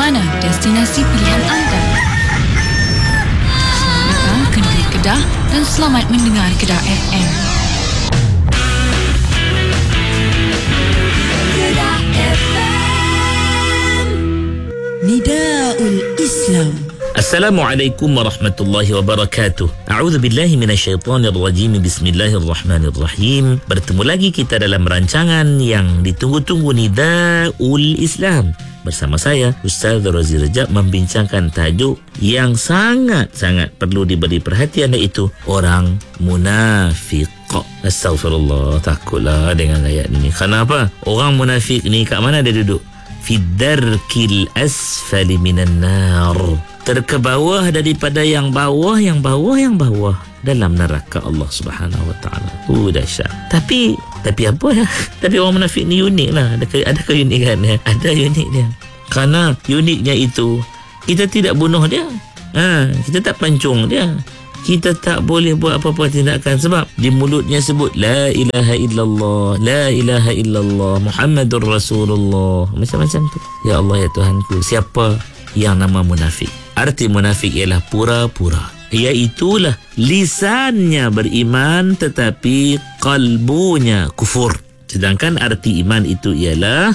mana destinasi pilihan anda? Selamat datang ke negeri Kedah dan selamat mendengar Kedah FM. Kedah FM. Nidaul Islam. Assalamualaikum warahmatullahi wabarakatuh. A'udzu billahi minasyaitonir rajim. Bismillahirrahmanirrahim. Bertemu lagi kita dalam rancangan yang ditunggu-tunggu Nidaul Islam. Bersama saya Ustaz Razi Rajab membincangkan tajuk yang sangat-sangat perlu diberi perhatian, iaitu orang munafik. Astaghfirullah, takutlah dengan ayat ini. Kenapa? Orang munafik ni kat mana dia duduk? Fi darkil asfali minan nar. Terkebawah daripada yang bawah dalam neraka Allah Subhanahu Wa Taala. Dahsyat. Tapi apa ya? Tapi orang munafik ni unik lah. Ada keunikan dia. Ada unik dia. Karena uniknya itu, kita tidak bunuh dia. Kita tak pancung dia. Kita tak boleh buat apa-apa tindakan, sebab di mulutnya sebut la ilaha illallah, la ilaha illallah, Muhammadur Rasulullah, macam-macam tu. Ya Allah, ya Tuhanku, siapa yang nama munafik? Arti munafik ialah pura-pura. Iaitulah lisannya beriman tetapi kalbunya kufur. Sedangkan arti iman itu ialah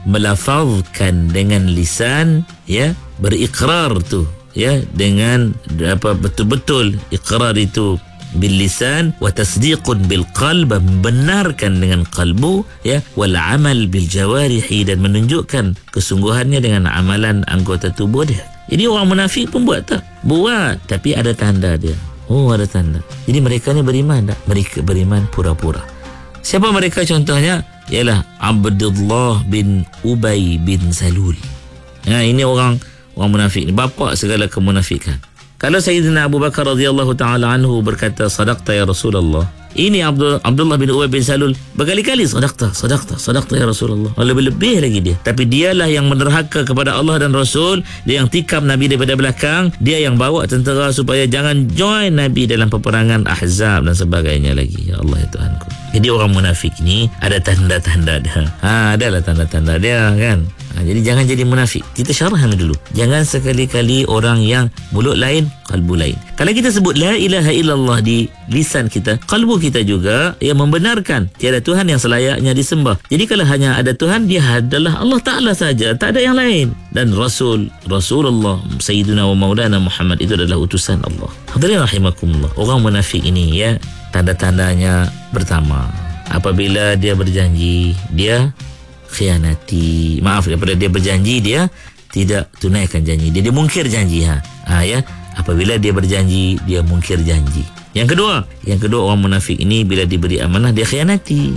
melafazkan dengan lisan, ya, berikrar tu, ya, dengan apa, betul-betul ikrar itu bil lisan, wa tasdiqun bil qalb, membenarkan dengan kalbu, ya, wal amal bil jawarihi, dan menunjukkan kesungguhannya dengan amalan anggota tubuh dia. Jadi orang munafik pun buat tak? Buat, tapi ada tanda dia. Ada tanda. Jadi mereka ni beriman tak? Mereka beriman pura-pura. Siapa mereka contohnya? Ialah Abdullah bin Ubay bin Salul. Ini orang munafik ni, bapa segala kemunafikan. Kalau Sayyidina Abu Bakar radhiyallahu ta'ala anhu berkata, sadaqta ya Rasulullah, ini Abdullah bin Ubay bin Salul berkali-kali sadaqta ya Rasulullah. Lebih-lebih lagi dia. Tapi dialah yang menerhaka kepada Allah dan Rasul. Dia yang tikam Nabi daripada belakang. Dia yang bawa tentera supaya jangan join Nabi dalam peperangan Ahzab dan sebagainya lagi. Ya Allah, ya Tuhanku. Jadi orang munafik ni ada tanda-tanda dia. Adalah tanda-tanda dia, kan. Jadi jangan jadi munafik. Kita syarahkan dulu. Jangan sekali-kali orang yang mulut lain, kalbu lain. Kalau kita sebut la ilaha illallah di lisan kita, kalbu kita juga yang membenarkan tiada Tuhan yang selayaknya disembah. Jadi kalau hanya ada Tuhan, dia adalah Allah Ta'ala saja, tak ada yang lain. Dan Rasulullah Sayyidina wa Maulana Muhammad itu adalah utusan Allah. Hadirin rahimakumullah. Orang munafik ini, ya, tanda-tandanya pertama, apabila dia berjanji, dia khianati. Daripada dia berjanji, dia tidak tunaikan janji. Dia mungkir janji. Ya. Apabila dia berjanji, dia mungkir janji. Yang kedua, orang munafik ini bila diberi amanah, dia khianati.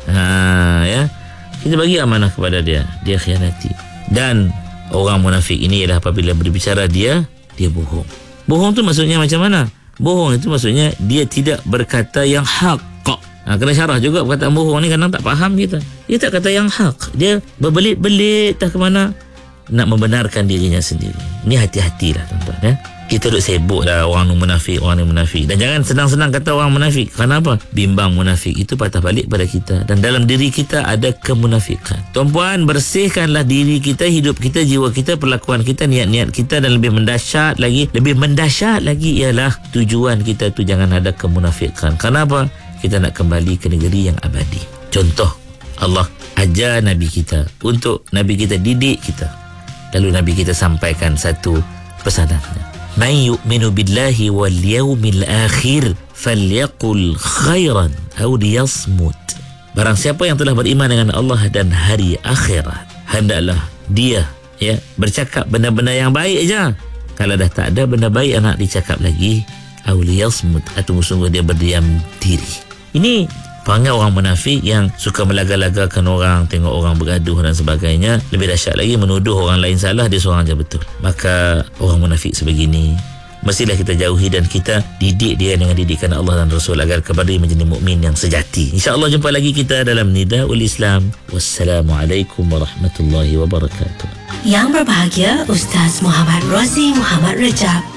Ya. Kita bagi amanah kepada dia khianati. Dan orang munafik ini ialah apabila berbicara dia bohong. Bohong tu maksudnya macam mana? Bohong itu maksudnya dia tidak berkata yang hak. Kena syarah juga perkataan bohong ni, kadang tak faham kita. Dia tak kata yang hak. Dia berbelit-belit tak ke mana nak membenarkan dirinya sendiri. Ni hati-hatilah tuan-tuan, ya. Kita duk sibuk dah orang ni munafik. Dan jangan senang-senang kata orang munafik. Kenapa? Bimbang munafik itu patah balik pada kita. Dan dalam diri kita ada kemunafikan. Tuan-puan, bersihkanlah diri kita, hidup kita, jiwa kita, perlakuan kita, niat-niat kita. Dan lebih mendahsyat lagi ialah tujuan kita tu jangan ada kemunafikan. Kenapa? Kita nak kembali ke negeri yang abadi. Contoh, Allah ajar Nabi kita, untuk Nabi kita didik kita. Lalu Nabi kita sampaikan satu pesanannya. Man yu'minu billahi wal yawmil akhir falyaqul khairan aw liyasmut. Barang siapa yang telah beriman dengan Allah dan hari akhirat, hendaklah dia, ya, bercakap benda-benda yang baik aja. Kalau dah tak ada benda baik nak dicakap lagi, aw liyasmut, atau sungguh dia berdiam diri. Ini perangai orang munafik yang suka melaga-lagakan orang, tengok orang bergaduh dan sebagainya. Lebih dahsyat lagi, menuduh orang lain salah, dia seorang je betul. Maka orang munafik sebegini mestilah kita jauhi dan kita didik dia dengan didikan Allah dan Rasul agar kembali menjadi mukmin yang sejati. InsyaAllah jumpa lagi kita dalam Nidaul Islam. Wassalamualaikum warahmatullahi wabarakatuh. Yang berbahagia Ustaz Muhammad Razi Muhammad Rajab,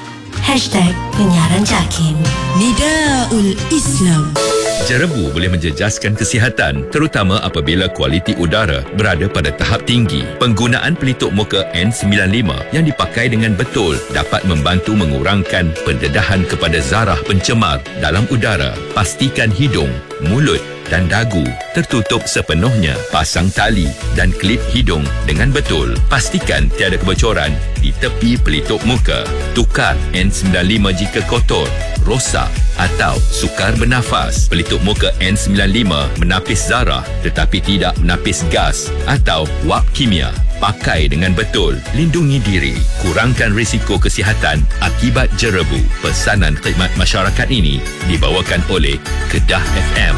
#Penyiaran JAKIM. Nidaul Islam. Jerebu boleh menjejaskan kesihatan, terutama apabila kualiti udara berada pada tahap tinggi. Penggunaan pelitup muka N95 yang dipakai dengan betul dapat membantu mengurangkan pendedahan kepada zarah pencemar dalam udara. Pastikan hidung, mulut dan dagu tertutup sepenuhnya. Pasang tali dan klip hidung dengan betul. Pastikan tiada kebocoran di tepi pelitup muka. Tukar N95 jika kotor, rosak atau sukar bernafas. Pelitup muka N95 menapis zarah tetapi tidak menapis gas atau wap kimia. Pakai dengan betul. Lindungi diri. Kurangkan risiko kesihatan akibat jerebu. Pesanan khidmat masyarakat ini dibawakan oleh Kedah FM.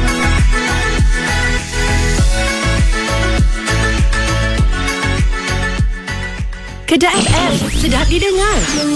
Kedah FM, sedap didengar.